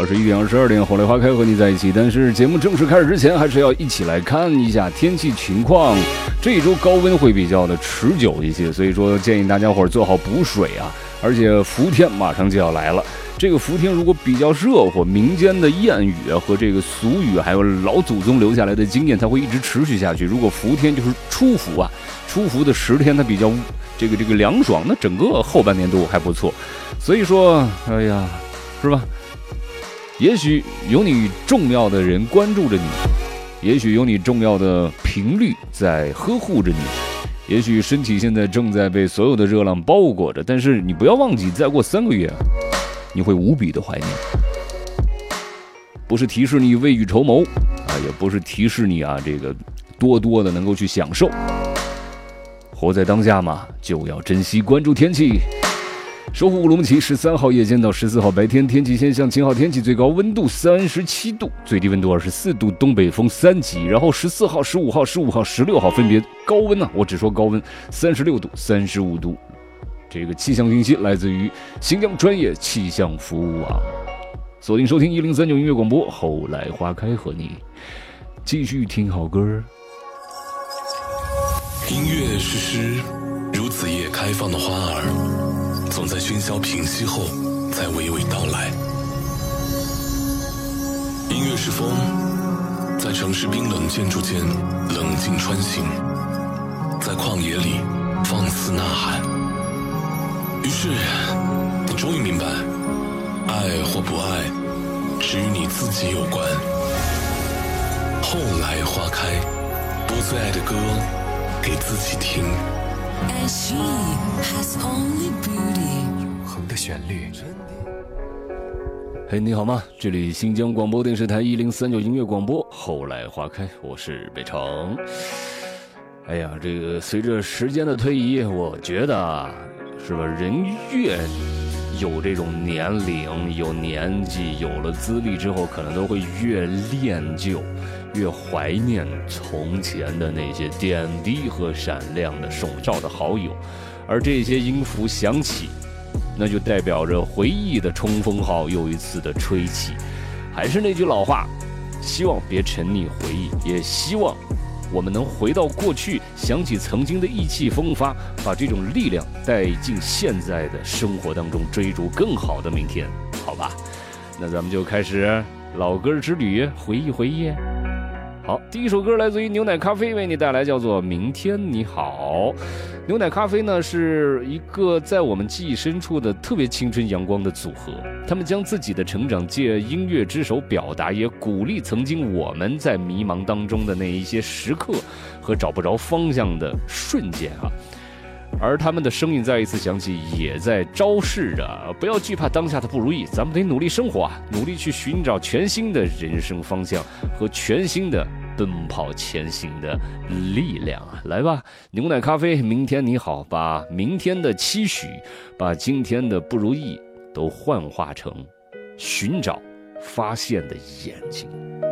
21点22点，后来花开和你在一起。但是节目正式开始之前，还是要一起来看一下天气情况。这一周高温会比较的持久一些，所以说建议大家伙做好补水啊。而且伏天马上就要来了，这个伏天如果比较热或民间的谚语和这个俗语，还有老祖宗留下来的经验，它会一直持续下去。如果伏天就是初伏啊，初伏的10天它比较这个凉爽，那整个后半年都还不错。所以说，哎呀，是吧？也许有你重要的人关注着你，也许有你重要的频率在呵护着你，也许身体现在正在被所有的热浪包裹着，但是你不要忘记，再过3个月，你会无比的怀念。不是提示你未雨绸缪啊，也不是提示你啊这个多多的能够去享受。活在当下嘛，就要珍惜，关注天气。收获乌鲁木齐13号夜间到14号白天天气现象：晴好天气，最高温度37度，最低温度24度，东北风3级。然后14号、15号、15号、16号分别高温呢，我只说高温36度、35度。这个气象信息来自于新疆专业气象服务网。锁定收听1039音乐广播，后来花开和你继续听好歌。 音乐是诗，如此夜开放的花儿，总在喧嚣平息后才娓娓道来。音乐是风，在城市冰冷建筑间冷静穿行，在旷野里放肆呐喊。于是你终于明白，爱或不爱只与你自己有关。后来花开，播最爱的歌给自己听。 And she has only beauty。 永恒的旋律。 嘿，你好吗？这里新疆广播电视台1039音乐广播，后来花开，我是北城。哎呀，这个随着时间的推移，我觉得啊，是吧？人越有这种年龄、有年纪、有了资历之后，可能都会越恋旧，越怀念从前的那些点滴和闪亮的手照的好友，而这些音符响起，那就代表着回忆的冲锋号又一次的吹起。还是那句老话，希望别沉溺回忆，也希望我们能回到过去，想起曾经的意气风发，把这种力量带进现在的生活当中，追逐更好的明天，好吧？那咱们就开始老歌之旅，回忆回忆。好，第一首歌来自于牛奶咖啡为你带来，叫做《明天你好》。牛奶咖啡呢是一个在我们记忆深处的特别青春阳光的组合，他们将自己的成长借音乐之手表达，也鼓励曾经我们在迷茫当中的那一些时刻和找不着方向的瞬间啊。而他们的声音再一次响起，也在昭示着不要惧怕当下的不如意，咱们得努力生活啊，努力去寻找全新的人生方向和全新的奔跑前行的力量啊！来吧，牛奶咖啡，明天你好，把明天的期许，把今天的不如意都幻化成寻找发现的眼睛。